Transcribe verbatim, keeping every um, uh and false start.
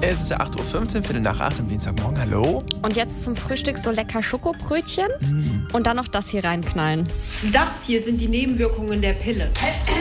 Es ist acht Uhr fünfzehn, Viertel nach acht am Dienstagmorgen. Hallo? Und jetzt zum Frühstück so lecker Schokobrötchen Mm. und dann noch das hier reinknallen. Das hier sind die Nebenwirkungen der Pille.